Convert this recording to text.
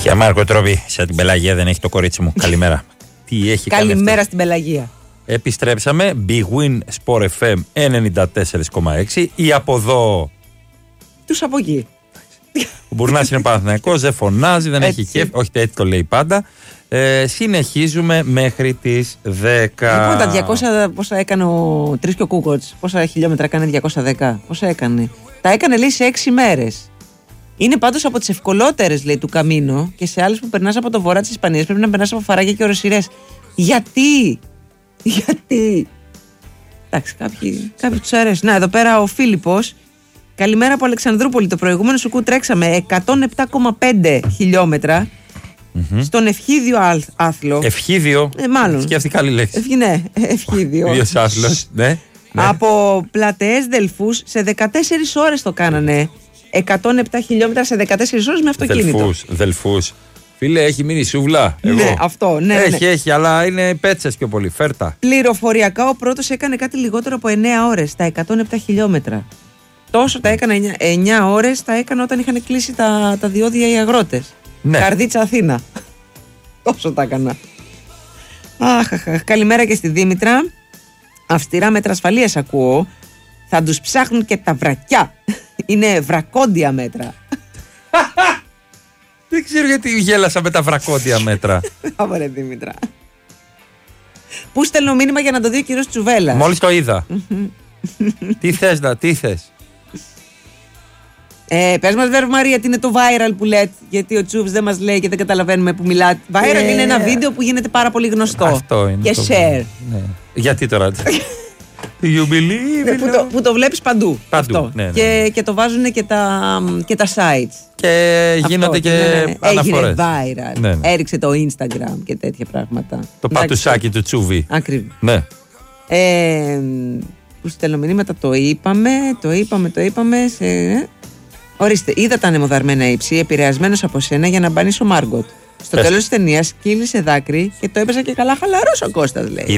Γεια Μάρκο Τρόπη, σαν την Πελαγία δεν έχει το κορίτσι μου. Καλημέρα. Τι έχει κάνει? Καλημέρα στην Πελαγία. Επιστρέψαμε. Big Win Sport FM 94,6. Ή από εδώ. Τους από εκεί. Ο Μπουρνάς είναι Παναθηναϊκός, δεν φωνάζει, δεν έχει κέφι. Όχι, έτσι το λέει πάντα. Συνεχίζουμε μέχρι τις 10. Λοιπόν, τα 200 πόσα έκανε ο Τρίσκιο Κούκοτς, πόσα χιλιόμετρα έκανε 210, πόσα έκανε? Τα έκανε, λέει, σε 6 μέρες. Είναι πάντως από τις ευκολότερες, λέει, του Καμίνο, και σε άλλες που περνάς από το βορρά της Ισπανίας πρέπει να περνάς από Φαράγγια και Οροσειρές. Γιατί? Εντάξει, κάποιοι τους αρέσει. Να, εδώ πέρα ο Φίλιππος. Καλημέρα από Αλεξανδρούπολη. Το προηγούμενο σου τρέξαμε 107,5 χιλιόμετρα στον Ευχίδιο άθλο. Ευχίδιο. Μάλλον. Σκέφτηκα άλλη λέξη. Ναι, Ευχίδιο. Ίδιος άθλος, ναι. Από Πλατεές Δελφούς σε 14 ώρες το κάνανε. 107 χιλιόμετρα σε 14 ώρες με αυτοκίνητο. Δελφούς. Φίλε, έχει μείνει σούβλα. Ναι, αυτό, ναι. Έχει, αλλά είναι πέτσες πιο πολύ. Φέρτα. Πληροφοριακά ο πρώτος έκανε κάτι λιγότερο από 9 ώρες, τα 107 χιλιόμετρα. Τόσο τα έκανε 9 ώρες, τα έκανε όταν είχαν κλείσει τα διόδια οι αγρότες. Ναι. Καρδίτσα Αθήνα. Τόσο τα έκανα. Καλημέρα και στη Δήμητρα. Αυστηρά μέτρα ασφαλείας ακούω. Θα τους ψάχνουν και τα βρακιά. Είναι βρακόντια μέτρα. Δεν ξέρω γιατί γέλασα με τα βρακόντια μέτρα. Ωραία, Δήμητρα. Πού στέλνω μήνυμα για να το δει ο κύριος Τσουβέλλας? Μόλις το είδα. Τι θες. Πες μας, Βέρβ Μαρία, τι είναι το viral που λέτε? Γιατί ο Τσούβς δεν μας λέει και δεν καταλαβαίνουμε που μιλάτε. Viral είναι ένα βίντεο που γίνεται πάρα πολύ γνωστό. Αυτό είναι. Και share. Ναι. Γιατί τώρα? You believe που το βλέπεις παντού. Αυτό. Ναι. Και το βάζουν και τα sites. Και γίνονται και αναφορές. Έγινε viral. Ναι. Έριξε το Instagram και τέτοια πράγματα. Το πατουσάκι του Τσούβι. Ακριβώς. Ναι. Που στέλνω μηνύματα, το είπαμε. Ορίστε, είδα τα ανεμοδαρμένα ύψη, επηρεασμένος από σένα για να μπάνεις ο Μάργκοτ. Στο τέλος της ταινίας κύλησε δάκρυ και το έπαιζα και καλά χαλαρός ο Κώστας, λέει.